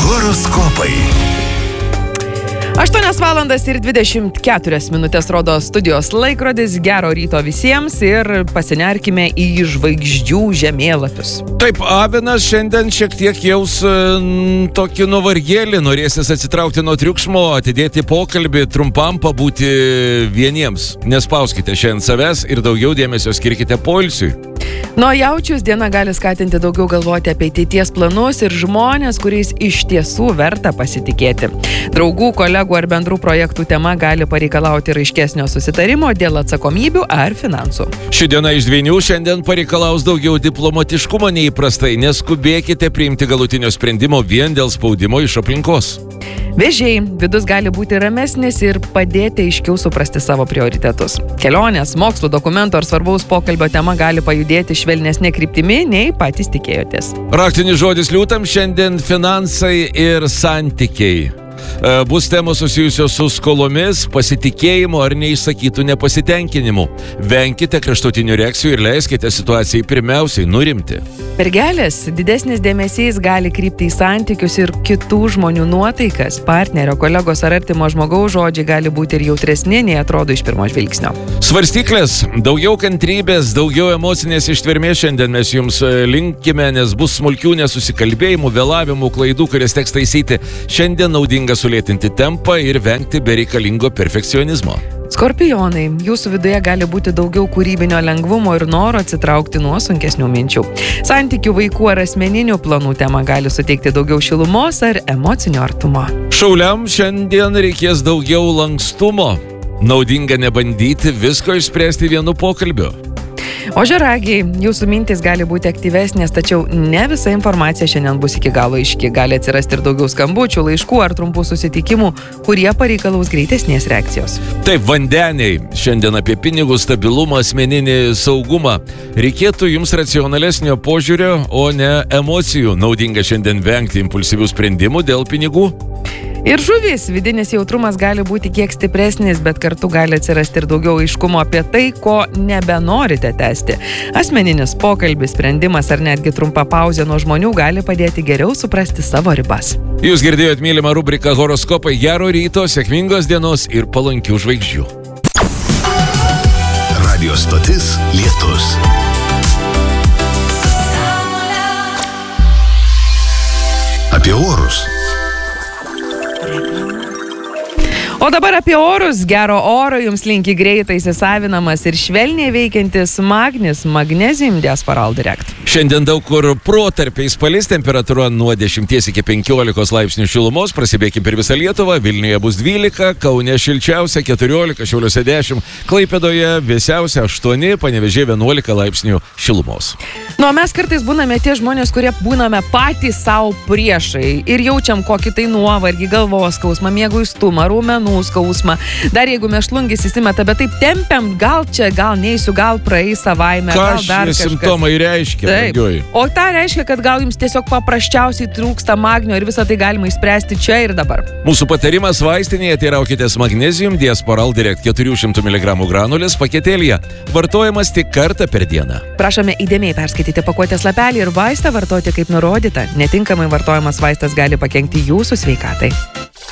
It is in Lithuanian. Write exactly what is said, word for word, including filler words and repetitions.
Horoskopai. aštuonios valandas ir dvidešimt keturios minutės rodo studijos laikrodis. Gero ryto visiems ir pasinerkime į žvaigždžių žemėlapius. Taip, avinas šiandien šiek tiek jaus n, tokį nuovargėlį, norėsis atsitraukti nuo triukšmo, atidėti pokalbį, trumpam pabūti vieniems. Nespauskite šiandien savęs ir daugiau dėmesio skirkite poilsiui. Nuo jaučius diena gali skatinti daugiau galvoti apie ateities planus ir žmonės, kuriais iš tiesų verta pasitikėti. Draugų, kolegų ar bendrų projektų tema gali pareikalauti raiškesnio susitarimo dėl atsakomybių ar finansų. Ši diena iš dviejų šiandien pareikalaus daugiau diplomatiškumo neįprastai. Neskubėkite priimti galutinio sprendimo vien dėl spaudimo iš aplinkos. Vėžiai, vidus gali būti ramesnis ir padėti aiškiau suprasti savo prioritetus. Kelionės, mokslo dokumento ar svarbaus pokalbio tema gali pajudėti švelnesnė kryptimi, nei patys tikėjotės. Raktinis žodis liūtam šiandien finansai ir santykiai. Bus temos susijusios su skolomis, pasitikėjimu ar neišsakytų nepasitenkinimu. Venkite kraštutinių reakcijų ir leiskite situacijai pirmiausiai nurimti. Mergelės, didesnis dėmesys gali krypti į santykius ir kitų žmonių nuotaikas. Partnerio, kolegos ar artimo žmogaus žodžiai gali būti ir jautresni, nei atrodo iš pirmo žvilgsnio. Svarstyklės, daugiau kantrybės, daugiau emocinės ištvermės šiandien mes jums linkime, nes bus smulkių nesusikalbėjimų, vėlavimų, klaidų, kurias teks taisyti. Šiandien naudinga sulėtinti tempą ir vengti bereikalingo perfekcionizmo. Skorpionai, jūsų viduje gali būti daugiau kūrybinio lengvumo ir noro atsitraukti nuo sunkesnių minčių. Santykių, vaikų ar asmeninių planų tema gali suteikti daugiau šilumos ar emocinio artumo. Šauliam šiandien reikės daugiau lankstumo. Naudinga nebandyti visko išspręsti vienu pokalbiu. Ožiaragiai, jūsų mintys gali būti aktyvesnės, tačiau ne visa informacija šiandien bus iki galo aiški. Gali atsirasti ir daugiau skambučių, laiškų ar trumpų susitikimų, kurie pareikalaus greitesnės reakcijos. Taip, vandeniai, šiandien apie pinigų stabilumą, asmeninį saugumą. Reikėtų jums racionalesnio požiūrio, o ne emocijų. Naudinga šiandien vengti impulsyvių sprendimų dėl pinigų. Ir žuvis, vidinis jautrumas gali būti kiek stipresnis, bet kartu gali atsirasti ir daugiau aiškumo apie tai, ko nebenorite tęsti. Asmeninis pokalbis, sprendimas ar netgi trumpa pauzė nuo žmonių gali padėti geriau suprasti savo ribas. Jūs girdėjot mylimą rubriką Horoskopai. Gero ryto, sėkmingos dienos ir palankių žvaigždžių. Radio stotis Lietus. Apie orus. O dabar apie orus. Gero oro jums linki greitai įsisavinamas ir švelniai veikiantis Magnis Magnesium Diasporal Direct. Šiandien daug kur protarpiais palis, temperatūra nuo dešimties iki penkiolikos laipsnių šilumos, prasibėkim per visą Lietuvą. Vilniuje bus dvylika, Kaune šilčiausia keturiolika, Šiauliuose dešimt, Klaipėdoje vėsiausia aštuoni, Panevėžyje vienuolika laipsnių šilumos. Nu, mes kartais būname tie žmonės, kurie būname patys savo priešai ir jaučiam kokį tai nuovargį, galvos skausmą, mieguistumą, raumenų skausmą. Dar jeigu mėšlungis įsimeta, bet taip tempiam, gal čia, gal neįsiu, gal praeis savaime, gal dar kažkas. Ką šie simptomai reiškia? Taip. O tą reiškia, kad gal jums tiesiog paprasčiausiai trūksta magnio ir visą tai galima išspręsti čia ir dabar. Mūsų patarimas vaistinėje, teiraukitės Magnesium Diasporal Direct keturių šimtų miligramų granulės paketėlyje. Vartojamas tik kartą per dieną. Prašome įdėmiai perskaityti pakuotės lapelį ir vaistą vartoti kaip nurodyta. Netinkamai vartojamas vaistas gali pakenkti jūsų sveikatai.